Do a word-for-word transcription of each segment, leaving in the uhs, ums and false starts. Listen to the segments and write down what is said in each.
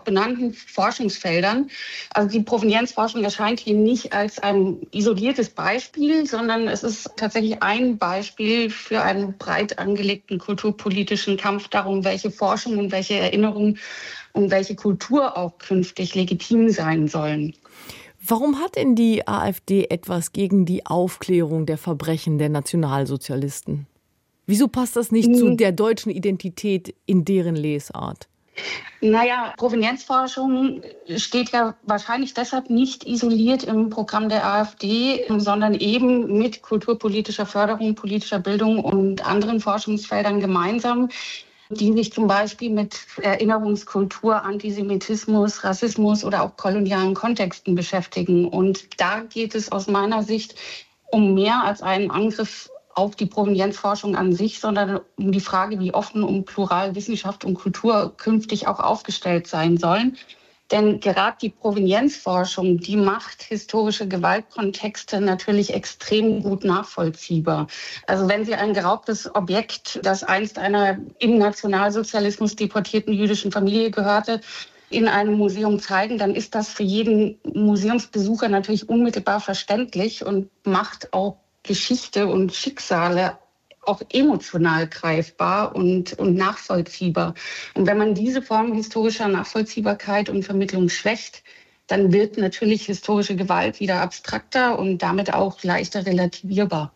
benannten Forschungsfeldern. Also die Provenienzforschung erscheint hier nicht als ein isoliertes Beispiel, sondern es ist tatsächlich ein Beispiel für einen breit angelegten kulturpolitischen Kampf darum, welche Forschung und welche Erinnerung und welche Kultur auch künftig legitim sein sollen. Warum hat denn die AfD etwas gegen die Aufklärung der Verbrechen der Nationalsozialisten? Wieso passt das nicht mhm. zu der deutschen Identität in deren Lesart? Naja, Provenienzforschung steht ja wahrscheinlich deshalb nicht isoliert im Programm der AfD, sondern eben mit kulturpolitischer Förderung, politischer Bildung und anderen Forschungsfeldern gemeinsam, die sich zum Beispiel mit Erinnerungskultur, Antisemitismus, Rassismus oder auch kolonialen Kontexten beschäftigen. Und da geht es aus meiner Sicht um mehr als einen Angriff auf die Provenienzforschung an sich, sondern um die Frage, wie offen und plural Wissenschaft und Kultur künftig auch aufgestellt sein sollen. Denn gerade die Provenienzforschung, die macht historische Gewaltkontexte natürlich extrem gut nachvollziehbar. Also wenn Sie ein geraubtes Objekt, das einst einer im Nationalsozialismus deportierten jüdischen Familie gehörte, in einem Museum zeigen, dann ist das für jeden Museumsbesucher natürlich unmittelbar verständlich und macht auch Geschichte und Schicksale auch emotional greifbar und, und nachvollziehbar. Und wenn man diese Form historischer Nachvollziehbarkeit und Vermittlung schwächt, dann wird natürlich historische Gewalt wieder abstrakter und damit auch leichter relativierbar.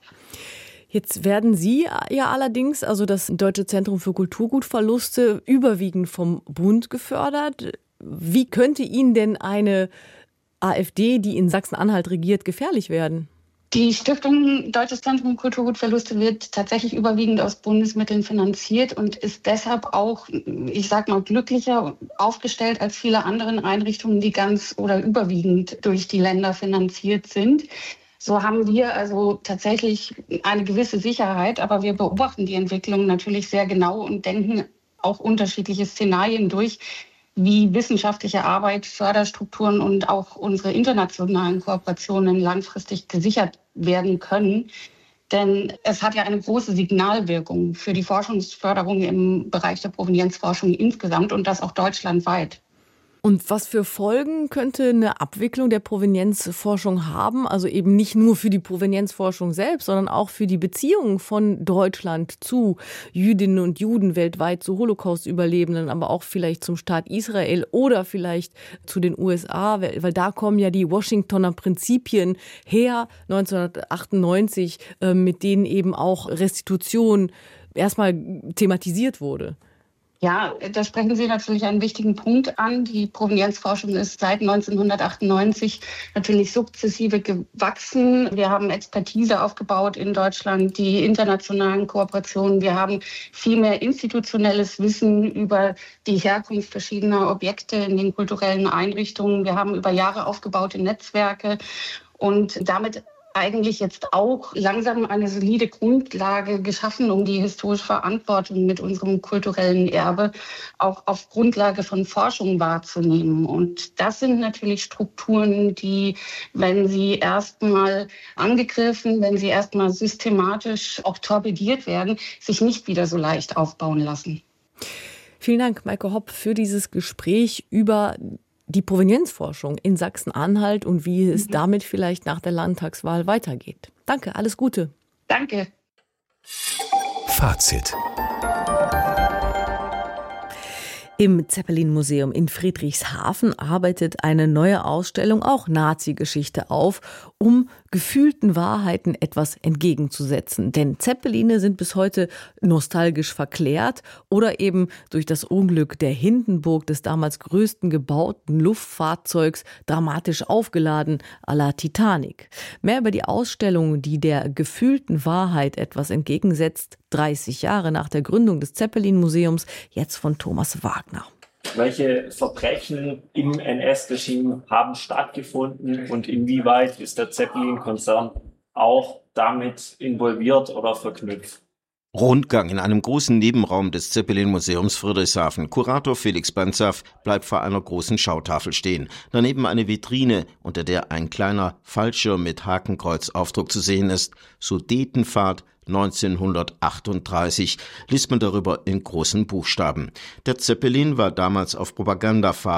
Jetzt werden Sie ja allerdings, also das Deutsche Zentrum für Kulturgutverluste, überwiegend vom Bund gefördert. Wie könnte Ihnen denn eine AfD, die in Sachsen-Anhalt regiert, gefährlich werden? Die Stiftung Deutsches Zentrum Kulturgutverluste wird tatsächlich überwiegend aus Bundesmitteln finanziert und ist deshalb auch, ich sag mal, glücklicher aufgestellt als viele andere Einrichtungen, die ganz oder überwiegend durch die Länder finanziert sind. So haben wir also tatsächlich eine gewisse Sicherheit, aber wir beobachten die Entwicklung natürlich sehr genau und denken auch unterschiedliche Szenarien durch, wie wissenschaftliche Arbeit, Förderstrukturen und auch unsere internationalen Kooperationen langfristig gesichert werden können. Denn es hat ja eine große Signalwirkung für die Forschungsförderung im Bereich der Provenienzforschung insgesamt und das auch deutschlandweit. Und was für Folgen könnte eine Abwicklung der Provenienzforschung haben? Also eben nicht nur für die Provenienzforschung selbst, sondern auch für die Beziehungen von Deutschland zu Jüdinnen und Juden weltweit, zu Holocaust-Überlebenden, aber auch vielleicht zum Staat Israel oder vielleicht zu den U S A, weil, weil da kommen ja die Washingtoner Prinzipien her, neunzehnhundertachtundneunzig, äh, mit denen eben auch Restitution erstmal thematisiert wurde. Ja, da sprechen Sie natürlich einen wichtigen Punkt an. Die Provenienzforschung ist seit neunzehnhundertachtundneunzig natürlich sukzessive gewachsen. Wir haben Expertise aufgebaut in Deutschland, die internationalen Kooperationen. Wir haben viel mehr institutionelles Wissen über die Herkunft verschiedener Objekte in den kulturellen Einrichtungen. Wir haben über Jahre aufgebaute Netzwerke und damit eigentlich jetzt auch langsam eine solide Grundlage geschaffen, um die historische Verantwortung mit unserem kulturellen Erbe auch auf Grundlage von Forschung wahrzunehmen. Und das sind natürlich Strukturen, die, wenn sie erstmal angegriffen, wenn sie erstmal systematisch auch torpediert werden, sich nicht wieder so leicht aufbauen lassen. Vielen Dank, Maike Hopp, für dieses Gespräch über die Provenienzforschung in Sachsen-Anhalt und wie es mhm. damit vielleicht nach der Landtagswahl weitergeht. Danke, alles Gute. Danke. Fazit. Im Zeppelin-Museum in Friedrichshafen arbeitet eine neue Ausstellung auch Nazi-Geschichte auf, um gefühlten Wahrheiten etwas entgegenzusetzen. Denn Zeppeline sind bis heute nostalgisch verklärt oder eben durch das Unglück der Hindenburg, des damals größten gebauten Luftfahrzeugs, dramatisch aufgeladen à la Titanic. Mehr über die Ausstellung, die der gefühlten Wahrheit etwas entgegensetzt, dreißig Jahre nach der Gründung des Zeppelin-Museums, jetzt von Thomas Wagner. Welche Verbrechen im N S-Regime haben stattgefunden und inwieweit ist der Zeppelin-Konzern auch damit involviert oder verknüpft? Rundgang in einem großen Nebenraum des Zeppelin-Museums Friedrichshafen. Kurator Felix Banzaf bleibt vor einer großen Schautafel stehen. Daneben eine Vitrine, unter der ein kleiner Fallschirm mit Hakenkreuzaufdruck zu sehen ist. Sudetenfahrt neunzehnhundertachtunddreißig liest man darüber in großen Buchstaben. Der Zeppelin war damals auf Propagandafahrt